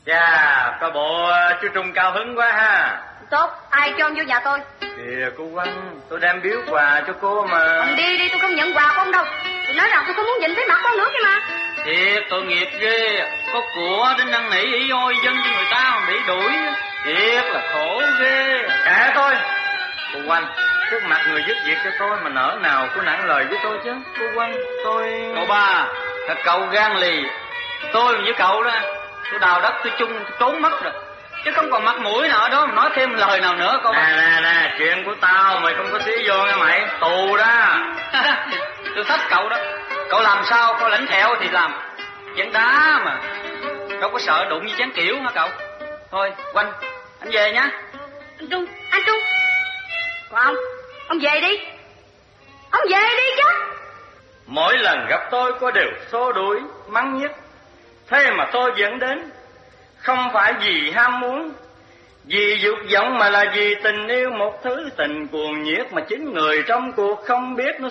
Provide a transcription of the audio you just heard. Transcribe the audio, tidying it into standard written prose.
Chà, coi bộ chú Trung cao hứng quá ha. Tốt, ai cho ông vô nhà tôi? Kìa cô Quanh, tôi đem biếu quà cho cô mà. Ông đi, tôi không nhận quà của ông đâu. Tôi nói rằng tôi không muốn nhìn thấy mặt con nữa kia mà. Thiệt tội nghiệp ghê, có của đến năn nỉ ý ôi dân cho người ta mà bị đuổi. Thiệt là khổ ghê. Kệ tôi. Cô Quanh, trước mặt người giúp việc cho tôi mà nỡ nào cô nặng lời với tôi chứ. Cô Quanh, tôi... Cậu ba, thật cậu gan lì. Tôi với cậu đó, tôi đào đất tôi chung tôi trốn mất rồi. Chứ không còn mặt mũi nào đó mà nói thêm lời nào nữa cậu ba. Nè, chuyện của tao mày không có xí vô nghe mày. Tù đó. Tôi thách cậu đó. Cậu làm sao có lãnh thẹo thì làm. Chén đá mà đâu có sợ đụng như chén kiểu hả cậu. Thôi Quanh, anh về nhá. Anh Trung. Còn ông về đi. Ông về đi chứ. Mỗi lần gặp tôi có đều xô đuổi, mắng nhất. Thế mà tôi vẫn đến. Không phải vì ham muốn, vì dục vọng mà là vì tình yêu, một thứ tình cuồng nhiệt mà chính người trong cuộc không biết nó